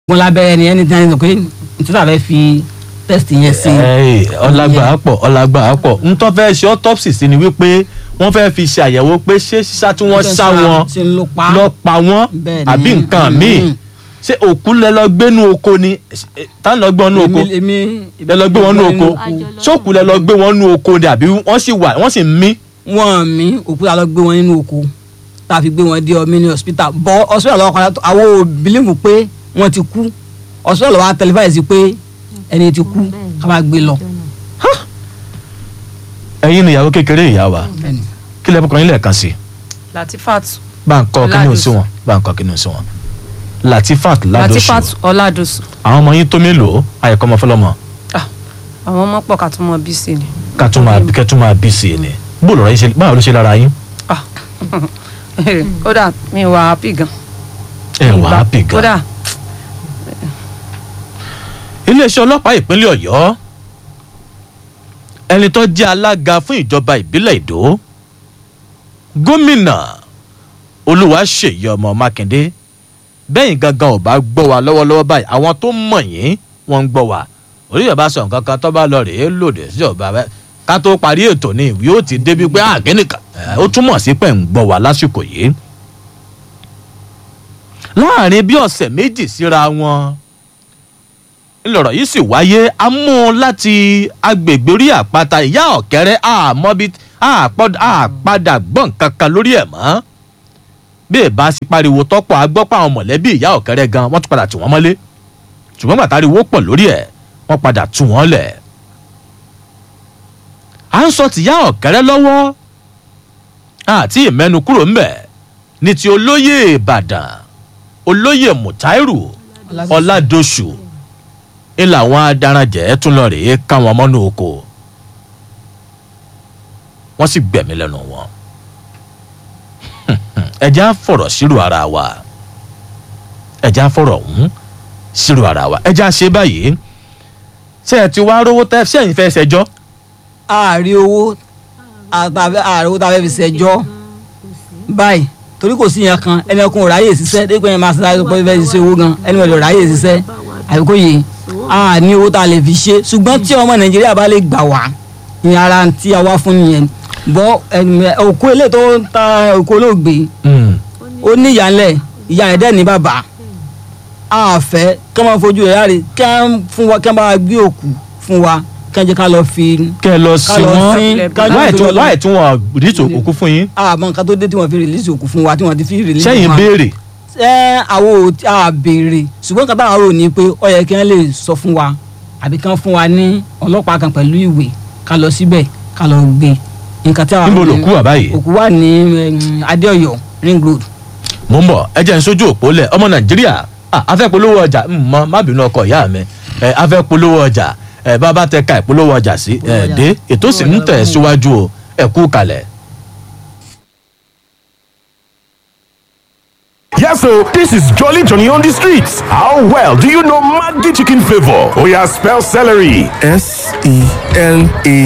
wọn lábẹ́rẹ́ ni ẹni tí wọ́n pé nítorí àfẹ́ fi test yẹn sí. ọlágbà pọ̀ n tó fẹ́ ṣe autopsy sí ni wípé wọ́n fẹ́ fi ṣe àyẹ̀wò pé ṣé sísá tí wọ́n sá wọn lọ pa wọ́n àbí nǹkan míì ṣé òkú lẹ lọ gbénú oko ni tá lọ gbé wọn nú oko lẹ lọ gbé wọn nú oko ṣókù lẹ lọ gbé wọn nú oko ni àbí wọ́n sì wà wọ́n sì ń mí. wọ́n mí òkú la lọ gbé wọn nínú oko tá a fi gbé wọn dé ọmọ ní hospital bọ́ hospital lọ́wọ́ kan àwọn ò bìlíìfù pé wọ́n ti kú hospital lọ́wọ́ tẹlifáìsì pé ẹni tí kú ká máa gbé lọ. ẹ̀yin ni ìyàwó kékeré ìyá wa kí lẹ́bùkọ́ yín lẹ́ẹ̀kan sí. Latifat báńkọ kínní sí wọn báńkọ kínní sí wọn. Latifat Ọládòsù. àwọn ọmọ yín tó mélòó àyẹ̀kọ́ ọmọ fọlọ́mọ. àwọn ọmọ pọ̀ ká tún mọ bí sí ni. ká tún máa bí sí ni bó lọ́rọ̀ yín ṣe báwo ló ṣe lára yín. kódà mi wà happy gan. ẹ wà happy gan. kódà. iléeṣẹ́ ọlọ́pàá ìpínlẹ̀ Ọ̀yọ́ ẹni tó jẹ́ alága fún ìjọba ìbílẹ̀ Ìdó gómìnà Olúwaṣèyí ọmọ Mákindé bẹ́yìn gangan ò bá gbọ́ wa lọ́wọ́lọ́wọ́ báyìí àwọn tó mọ̀ yín wọ́n ń gbọ́ wa oríyọ̀bá sọ nǹkan kan tó bá lọ rèé lòdì sí ọba bẹ́ẹ̀ ká tó parí ètò ni ìwé ó ti débi pé àgẹ́nìkan ó túmọ̀ sí pé ń gbọ́ wa lásìkò yìí láàrin bí ọ̀sẹ̀ méjì síra wọn ńlọrọ̀ yìí sì wáyé a mú un láti agbègbè orí àpáta ìyá ọ̀kẹ́rẹ́ àmọ́bí àpadà gbọ́n kankan lórí ẹ̀ mọ́ bí ìbá sí pariwo tọ́pọ̀ agbọ́pọ̀ àwọn mọ̀lẹ́bí ìyá ọ̀kẹ́rẹ́ gan wọ́n tún padà tù wọ́n mọ́lé ṣùgbọ́n gbàtàríwó pọ̀ lórí ẹ̀ wọ́n padà tú wọ́n lẹ̀. à ń sọ tìyá ọ̀kẹ́rẹ́ lọ́wọ́ àti ìmẹ́nu kúrò ńbẹ̀ ní ti olóyè Ìbàdàn olóyè Mùtáírù Ọládòṣù ń làwọn adaranjẹ tún lọ rèé káwọn mọ́nú oko wọ́n sì gbẹ̀mí lẹ́nu wọn. ẹja fọ̀rọ̀ sírò ara wa ẹja fọ̀rọ̀ ọ̀hún sírò ara wa ẹja ṣe báyìí ṣé ẹ ti wá rówó tẹ ṣé ẹ̀yin fẹ́ ṣẹjọ́. ààrí owó tá a fẹ́ fi ṣẹjọ́ báyìí torí kò sí yẹn kan ẹni ọkùnrin ráyè ṣiṣẹ́ dípò yẹn máa ṣe pé fẹ́ ṣiṣẹ́ owó gan ẹni ọ̀dọ̀ ráyè ṣiṣẹ́ àbíkó yìí a ní owó tá a lè fi ṣe ṣùgbọ́n tí ọmọ Nàìjíríà bá lè gbà wá ní ara tí a wá fún nìyẹn bọ́ òkú ilé tó ń ta òkú olóògbé ó ní ìyànlẹ̀ ìyá ẹ̀dẹ́ ní bàbá àfẹ́ kí wọ́n máa fojú rẹ̀ láre kí wọ́n fún wa kí wọ́n bá gbé òkú fún wa kí wọ́n jẹ́ ká lọ fi. kẹ́ ẹ lọ sí wọn láì tí wọ́n rìlíìsì òkú fún yín. àmọ́ nǹkan tó dé tí wọ́n fi rìlíìsì òkú fún wa tí wọ́n ti fi rìlíìsì. sẹ́yìn béèrè. àwọn ò béèrè ṣùgbọ́n nǹkan táwọn rò ní pé ó yẹ kí wọ́n lè sọ fún wa àbí kí wọ́n fún wa ní ọlọ́pàá kan pẹ̀lú ìwé ká lọ síbẹ̀ ká lọ gbé nǹkan tí àwọn. níbo lòkú wà báyìí. òkú wà ní Adéọ̀yọ́ ring road. mo ń bọ̀ ẹ jẹ́ n sójú òpó lẹ̀ ọmọ Nàìjíríà afẹ́ polówó ọjà má bínú ọkọ ìyá mi afẹ́ polówó ọjà bàbá tẹ ka ìpolówó ọjà sí dé ètò sì ń tẹ̀ síwájú o ẹ kú kalẹ̀. Yes, so this is Jolly Johnny on the streets. How well do you know Maggi chicken flavor? Oh yeah, spell celery. SELARIE.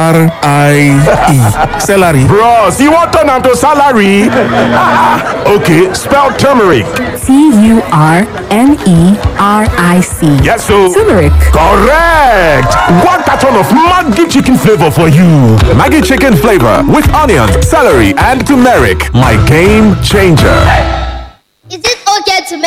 Celery. Bros, you want turn into salary? Okay, spell turmeric. TURMERIC. Yes, so Turmeric. correct. One carton of Maggi chicken flavor for you. Maggi chicken flavor with onions, celery, and turmeric. My game changer. Is it